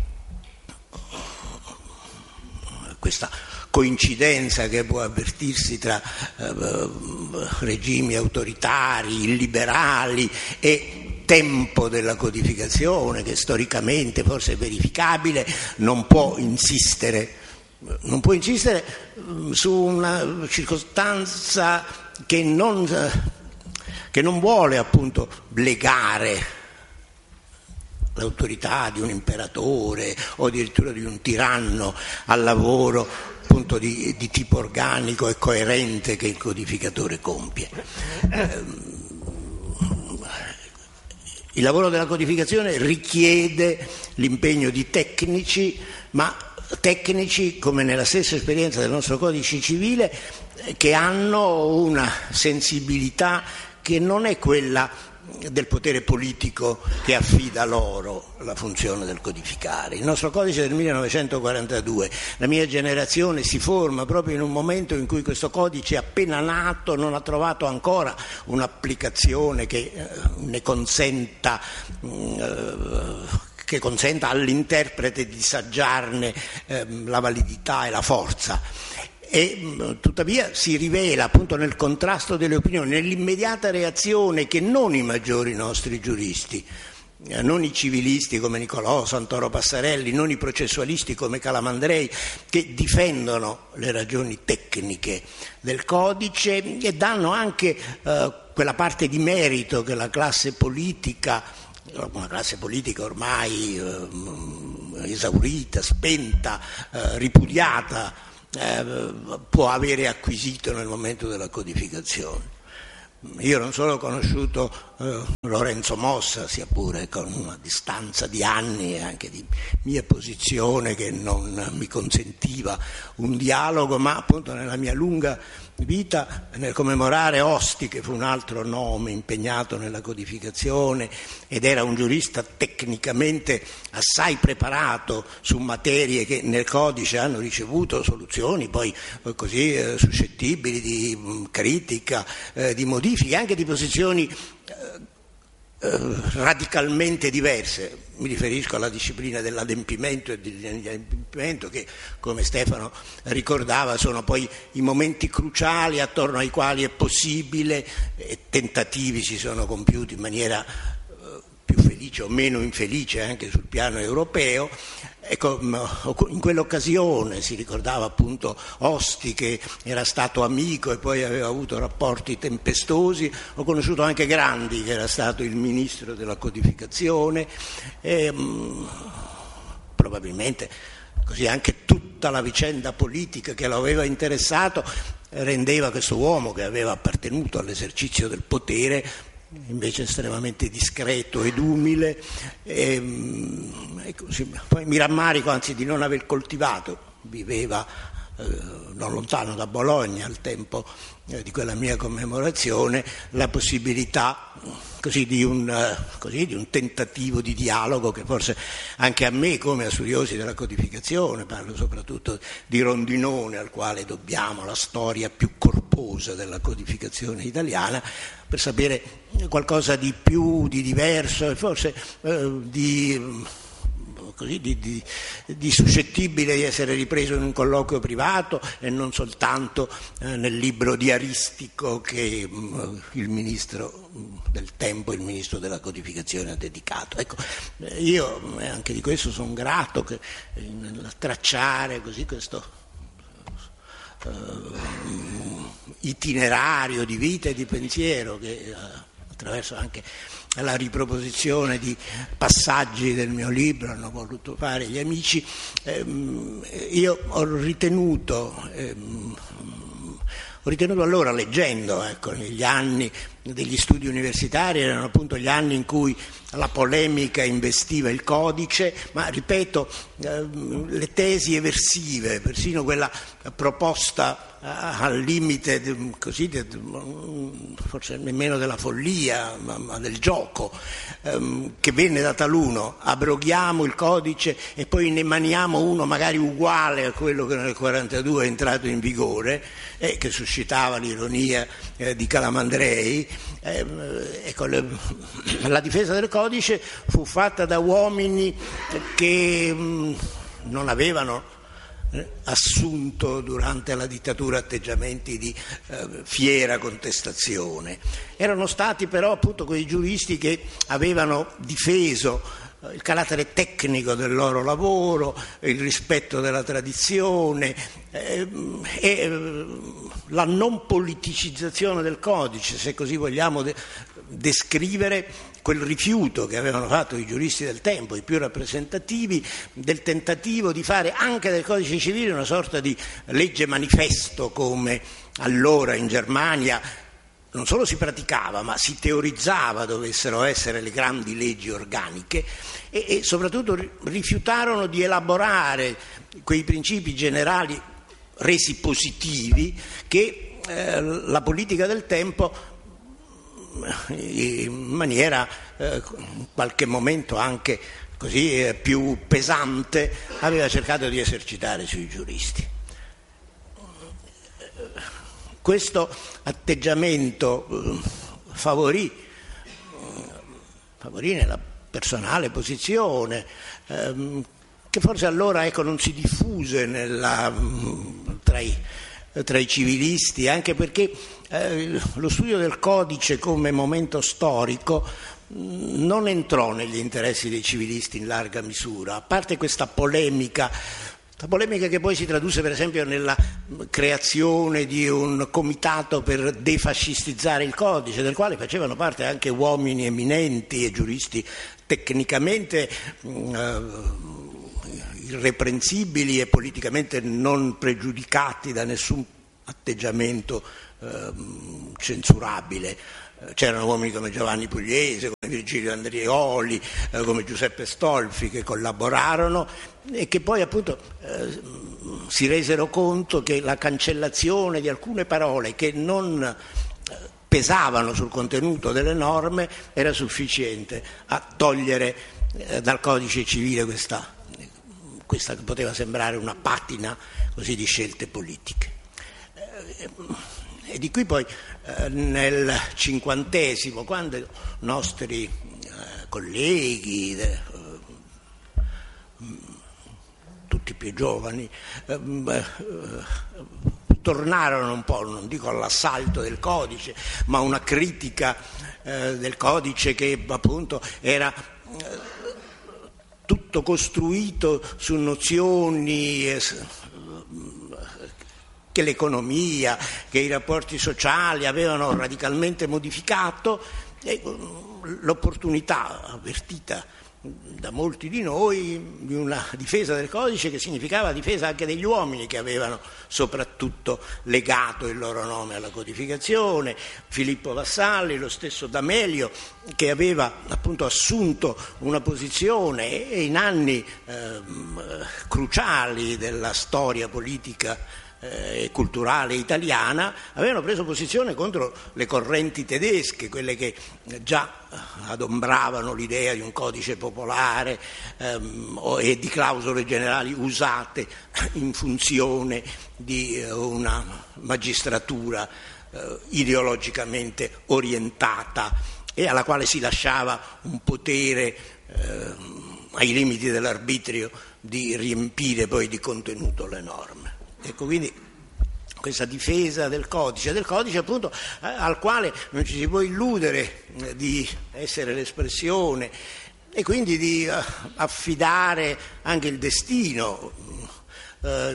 [SPEAKER 5] questa coincidenza che può avvertirsi tra eh, regimi autoritari, illiberali e tempo della codificazione, che storicamente forse è verificabile, non può insistere, non può insistere su una circostanza che non che non vuole appunto legare l'autorità di un imperatore o addirittura di un tiranno al lavoro appunto di, di tipo organico e coerente che il codificatore compie. Il lavoro della codificazione richiede l'impegno di tecnici, ma tecnici come nella stessa esperienza del nostro codice civile, che hanno una sensibilità che non è quella del potere politico che affida loro la funzione del codificare. Il nostro codice del millenovecentoquarantadue, la mia generazione si forma proprio in un momento in cui questo codice appena nato non ha trovato ancora un'applicazione che eh, ne consenta eh, che consenta all'interprete di saggiarne eh, la validità e la forza. e tuttavia si rivela appunto nel contrasto delle opinioni, nell'immediata reazione che non i maggiori nostri giuristi, non i civilisti come Nicolò, Santoro Passarelli, non i processualisti come Calamandrei, che difendono le ragioni tecniche del codice e danno anche eh, quella parte di merito che la classe politica, una classe politica ormai eh, esaurita, spenta, eh, ripudiata, eh, può avere acquisito nel momento della codificazione. Io non solo ho conosciuto eh, Lorenzo Mossa, sia pure con una distanza di anni e anche di mia posizione che non mi consentiva un dialogo, ma appunto nella mia lunga vita, nel commemorare Osti, che fu un altro nome impegnato nella codificazione ed era un giurista tecnicamente assai preparato su materie che nel codice hanno ricevuto soluzioni poi così eh, suscettibili di mh, critica, eh, di modifiche, anche di posizioni eh, radicalmente diverse. Mi riferisco alla disciplina dell'adempimento e dell'adempimento che, come Stefano ricordava, sono poi i momenti cruciali attorno ai quali è possibile, e tentativi si sono compiuti in maniera eh, più felice o meno infelice anche sul piano europeo. Ecco, in quell'occasione si ricordava appunto Osti, che era stato amico e poi aveva avuto rapporti tempestosi. Ho conosciuto anche Grandi, che era stato il ministro della codificazione, e mh, probabilmente così anche tutta la vicenda politica che lo aveva interessato rendeva questo uomo, che aveva appartenuto all'esercizio del potere, invece estremamente discreto ed umile, e, e così. Poi mi rammarico anzi di non aver coltivato, viveva eh, non lontano da Bologna al tempo eh, di quella mia commemorazione, la possibilità così di, un, eh, così di un tentativo di dialogo che forse anche a me, come a studiosi della codificazione, parlo soprattutto di Rondinone, al quale dobbiamo la storia più corposa della codificazione italiana, per sapere qualcosa di più, di diverso e forse eh, di, così, di, di, di suscettibile di essere ripreso in un colloquio privato e non soltanto eh, nel libro diaristico che mh, il ministro del tempo, il ministro della codificazione ha dedicato. Ecco, io eh, anche di questo sono grato, che eh, nel tracciare così questo Uh, itinerario di vita e di pensiero che uh, attraverso anche la riproposizione di passaggi del mio libro hanno voluto fare gli amici, ehm, io ho ritenuto ehm, ho ritenuto allora, leggendo, ecco, negli anni degli studi universitari, erano appunto gli anni in cui la polemica investiva il codice, ma ripeto, eh, le tesi eversive, persino quella proposta eh, al limite de, così de, forse nemmeno della follia, ma, ma del gioco, ehm, che venne da taluno: abroghiamo il codice e poi ne emaniamo uno magari uguale a quello che nel quarantadue è entrato in vigore, e eh, che suscitava l'ironia eh, di Calamandrei. Eh, ecco, le, la difesa del codice fu fatta da uomini che mh, non avevano eh, assunto durante la dittatura atteggiamenti di eh, fiera contestazione. Erano stati però appunto quei giuristi che avevano difeso il carattere tecnico del loro lavoro, il rispetto della tradizione eh, e eh, la non politicizzazione del codice, se così vogliamo de- descrivere quel rifiuto che avevano fatto i giuristi del tempo, i più rappresentativi, del tentativo di fare anche del codice civile una sorta di legge manifesto, come allora in Germania non solo si praticava, ma si teorizzava dovessero essere le grandi leggi organiche, e, e soprattutto rifiutarono di elaborare quei principi generali resi positivi che eh, la politica del tempo in maniera eh, in qualche momento anche così eh, più pesante aveva cercato di esercitare sui giuristi. Questo atteggiamento eh, favorì, favorì nella personale posizione, ehm, che forse allora ecco, non si diffuse nella, tra i tra i civilisti, anche perché eh, lo studio del codice come momento storico non entrò negli interessi dei civilisti in larga misura, a parte questa polemica, la polemica che poi si tradusse per esempio nella creazione di un comitato per defascistizzare il codice, del quale facevano parte anche uomini eminenti e giuristi tecnicamente eh, irreprensibili e politicamente non pregiudicati da nessun atteggiamento eh, censurabile. C'erano uomini come Giovanni Pugliese, come Virgilio Andrioli, eh, come Giuseppe Stolfi che collaborarono e che poi appunto eh, si resero conto che la cancellazione di alcune parole che non eh, pesavano sul contenuto delle norme era sufficiente a togliere eh, dal codice civile questa, questa che poteva sembrare una patina così di scelte politiche. Eh, E di qui poi eh, nel cinquantesimo, quando i nostri eh, colleghi, eh, tutti più giovani, eh, eh, tornarono un po', non dico all'assalto del codice, ma una critica eh, del codice che appunto era eh, tutto costruito su nozioni eh, che l'economia, che i rapporti sociali avevano radicalmente modificato, e l'opportunità avvertita da molti di noi di una difesa del codice che significava difesa anche degli uomini che avevano soprattutto legato il loro nome alla codificazione, Filippo Vassalli, lo stesso D'Amelio che aveva appunto assunto una posizione e in anni eh, cruciali della storia politica e culturale italiana avevano preso posizione contro le correnti tedesche, quelle che già adombravano l'idea di un codice popolare ehm, e di clausole generali usate in funzione di una magistratura eh, ideologicamente orientata e alla quale si lasciava un potere eh, ai limiti dell'arbitrio di riempire poi di contenuto le norme. Ecco, quindi questa difesa del codice, del codice appunto eh, al quale non ci si può illudere eh, di essere l'espressione e quindi di eh, affidare anche il destino, eh,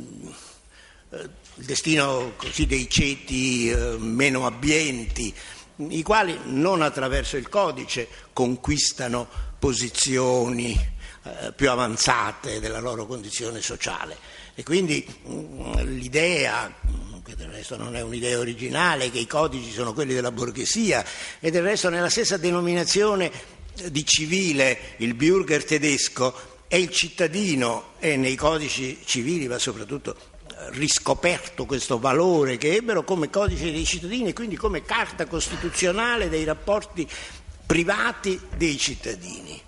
[SPEAKER 5] il destino così dei ceti eh, meno abbienti, i quali non attraverso il codice conquistano posizioni eh, più avanzate della loro condizione sociale. E quindi mh, l'idea, che del resto non è un'idea originale, che i codici sono quelli della borghesia, e del resto nella stessa denominazione di civile il Bürger tedesco è il cittadino, e nei codici civili va soprattutto riscoperto questo valore che ebbero come codice dei cittadini e quindi come carta costituzionale dei rapporti privati dei cittadini,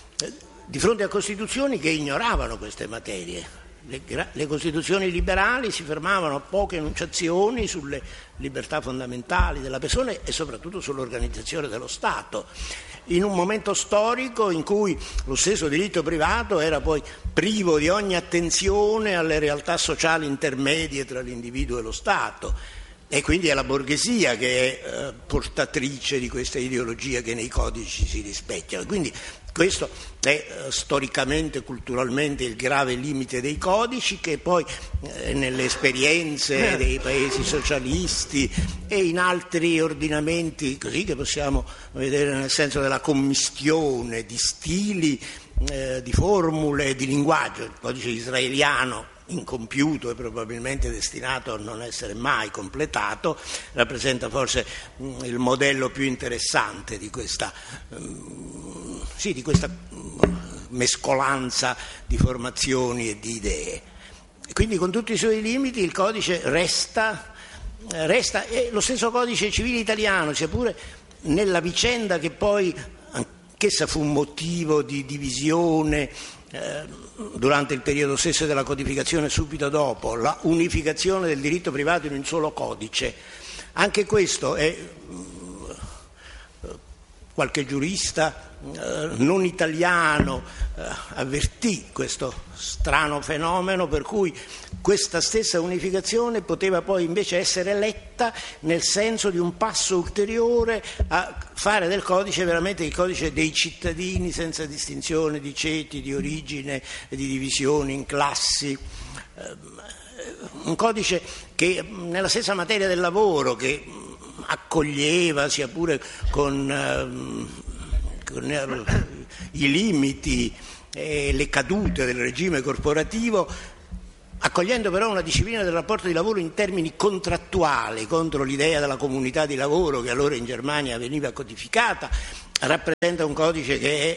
[SPEAKER 5] di fronte a costituzioni che ignoravano queste materie. Le, le costituzioni liberali si fermavano a poche enunciazioni sulle libertà fondamentali della persona e soprattutto sull'organizzazione dello Stato, in un momento storico in cui lo stesso diritto privato era poi privo di ogni attenzione alle realtà sociali intermedie tra l'individuo e lo Stato. E quindi è la borghesia che è eh, portatrice di questa ideologia che nei codici si rispecchia. Quindi questo è eh, storicamente, culturalmente il grave limite dei codici che poi eh, nelle esperienze dei paesi socialisti e in altri ordinamenti così che possiamo vedere nel senso della commistione di stili, eh, di formule, di linguaggio. Il codice israeliano, incompiuto e probabilmente destinato a non essere mai completato, rappresenta forse mh, il modello più interessante di questa, mh, sì, di questa mh, mescolanza di formazioni e di idee. E quindi con tutti i suoi limiti il codice resta, resta e lo stesso codice civile italiano, sia pure nella vicenda che poi anch'essa fu un motivo di divisione eh, durante il periodo stesso della codificazione, subito dopo, la unificazione del diritto privato in un solo codice. Anche questo è, qualche giurista eh, non italiano eh, avvertì questo strano fenomeno per cui questa stessa unificazione poteva poi invece essere letta nel senso di un passo ulteriore a fare del codice veramente il codice dei cittadini, senza distinzione di ceti, di origine, di divisioni in classi. Un codice che nella stessa materia del lavoro, che accoglieva, sia pure con, con i limiti e le cadute del regime corporativo, accogliendo però una disciplina del rapporto di lavoro in termini contrattuali contro l'idea della comunità di lavoro che allora in Germania veniva codificata, rappresenta un codice che è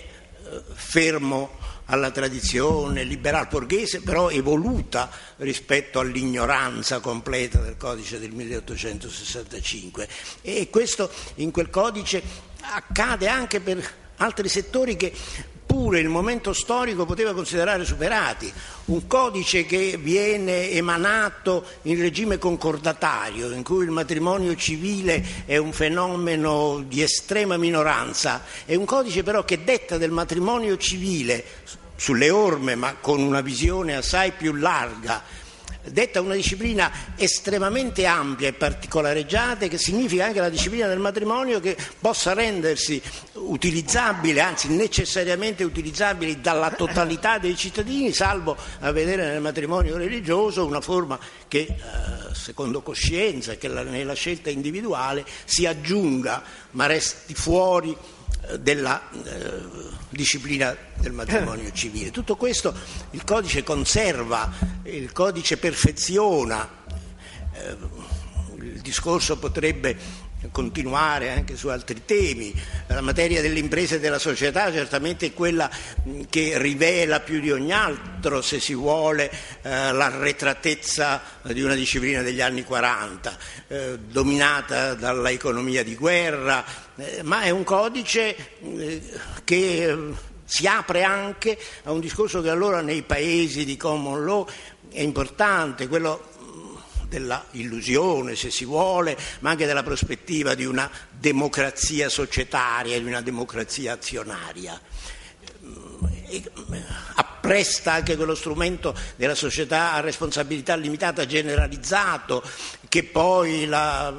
[SPEAKER 5] fermo alla tradizione liberal borghese, però evoluta rispetto all'ignoranza completa del codice del milleottocentosessantacinque. E questo in quel codice accade anche per altri settori che pure il momento storico poteva considerare superati. Un codice che viene emanato in regime concordatario, in cui il matrimonio civile è un fenomeno di estrema minoranza, è un codice però che detta del matrimonio civile sulle orme, ma con una visione assai più larga, detta una disciplina estremamente ampia e particolareggiata, che significa anche la disciplina del matrimonio che possa rendersi utilizzabile, anzi necessariamente utilizzabile dalla totalità dei cittadini, salvo a vedere nel matrimonio religioso una forma che eh, secondo coscienza e che la, nella scelta individuale si aggiunga ma resti fuori della eh, disciplina del matrimonio civile. Tutto questo il codice conserva, il codice perfeziona. Eh, il discorso potrebbe continuare anche su altri temi. La materia delle imprese e della società certamente è quella che rivela più di ogni altro, se si vuole, eh, l'arretratezza di una disciplina degli anni quaranta, eh, dominata dalla economia di guerra, eh, ma è un codice eh, che eh, si apre anche a un discorso che allora nei paesi di common law è importante, quello della illusione, se si vuole, ma anche della prospettiva di una democrazia societaria, di una democrazia azionaria. E appresta anche quello strumento della società a responsabilità limitata generalizzato, che poi la,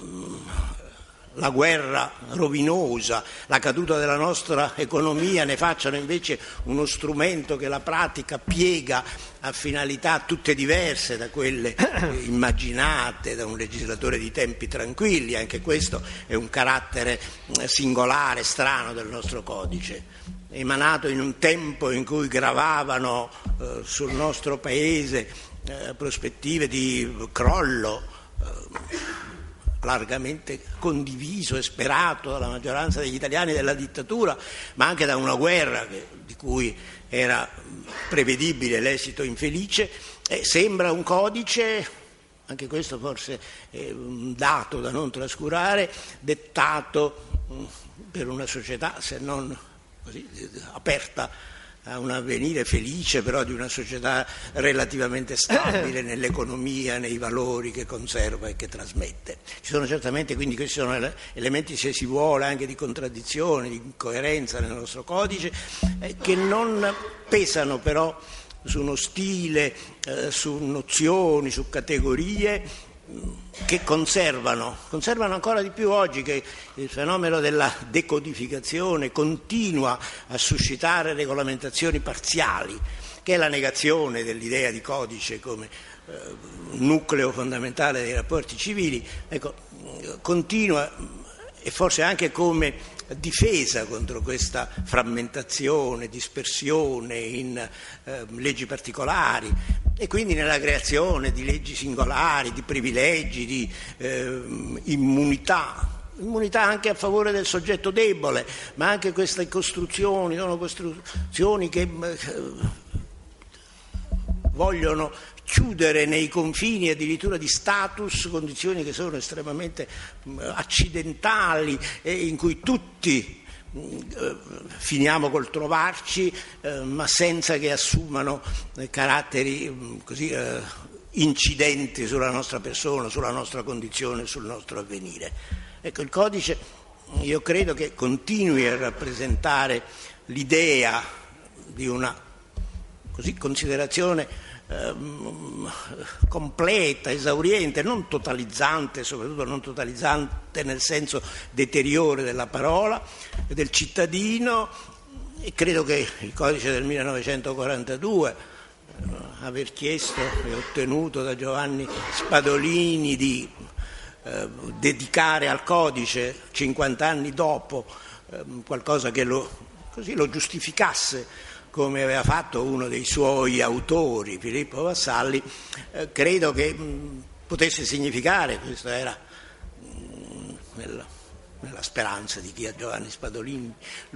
[SPEAKER 5] la guerra rovinosa, la caduta della nostra economia ne facciano invece uno strumento che la pratica piega a finalità tutte diverse da quelle immaginate da un legislatore di tempi tranquilli. Anche questo è un carattere singolare, strano del nostro codice, emanato in un tempo in cui gravavano eh, sul nostro paese eh, prospettive di crollo eh, largamente condiviso e sperato dalla maggioranza degli italiani della dittatura, ma anche da una guerra che, di cui era prevedibile l'esito infelice. Eh, sembra un codice, anche questo forse è un dato da non trascurare, dettato mh, per una società, se non così, aperta a un avvenire felice, però di una società relativamente stabile nell'economia, nei valori che conserva e che trasmette. Ci sono certamente, quindi questi sono elementi, se si vuole, anche di contraddizione, di incoerenza nel nostro codice, eh, che non pesano però su uno stile, eh, su nozioni, su categorie, che conservano, conservano ancora di più oggi, che il fenomeno della decodificazione continua a suscitare regolamentazioni parziali, che è la negazione dell'idea di codice come eh, nucleo fondamentale dei rapporti civili. Ecco, continua, e forse anche come difesa contro questa frammentazione, dispersione in eh, leggi particolari, e quindi nella creazione di leggi singolari, di privilegi, di eh, immunità, immunità anche a favore del soggetto debole, ma anche queste costruzioni, sono costruzioni che eh, vogliono chiudere nei confini addirittura di status condizioni che sono estremamente accidentali e in cui tutti eh, finiamo col trovarci, eh, ma senza che assumano eh, caratteri eh, così eh, incidenti sulla nostra persona, sulla nostra condizione, sul nostro avvenire. Ecco, il codice io credo che continui a rappresentare l'idea di una così considerazione ehm, completa, esauriente, non totalizzante, soprattutto non totalizzante nel senso deteriore della parola, del cittadino. E credo che il codice del millenovecentoquarantadue, eh, aver chiesto e ottenuto da Giovanni Spadolini di eh, dedicare al codice cinquanta anni dopo eh, qualcosa che lo, così lo giustificasse, come aveva fatto uno dei suoi autori, Filippo Vassalli, eh, credo che mh, potesse significare, questo era mh, nella, nella speranza di chi a Giovanni Spadolini